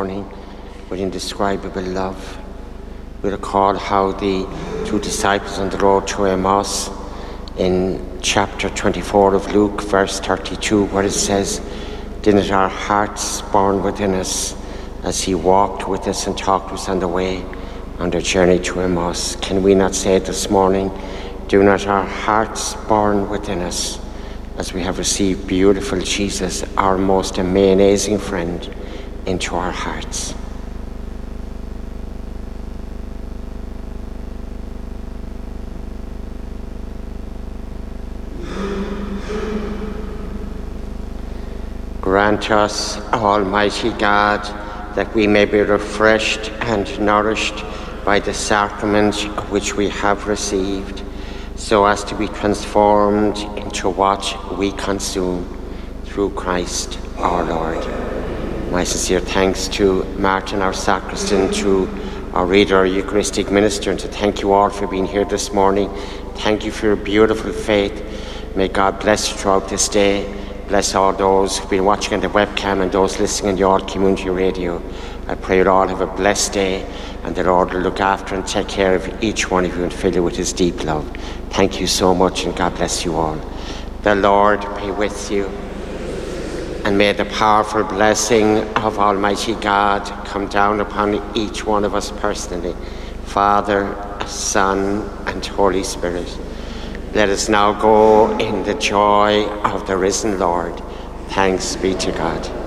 morning with indescribable love. We recall how the two disciples on the road to Emmaus in chapter 24 of Luke, verse 32, where it says, "Didn't our hearts burn within us as he walked with us and talked with us on the way on their journey to Emmaus?" Can we not say this morning, do not our hearts burn within us as we have received beautiful Jesus, our most amazing friend, into our hearts? Grant us, Almighty God, that we may be refreshed and nourished by the sacrament which we have received, so as to be transformed into what we consume through Christ our Lord. My sincere thanks to Martin, our sacristan, to our reader, our Eucharistic minister, and to thank you all for being here this morning. Thank you for your beautiful faith. May God bless you throughout this day. Bless all those who've been watching on the webcam and those listening on the All Community Radio. I pray you all have a blessed day, and the Lord will look after and take care of each one of you and fill you with his deep love. Thank you so much, and God bless you all. The Lord be with you, and may the powerful blessing of Almighty God come down upon each one of us personally, Father, Son, and Holy Spirit. Let us now go in the joy of the risen Lord. Thanks be to God.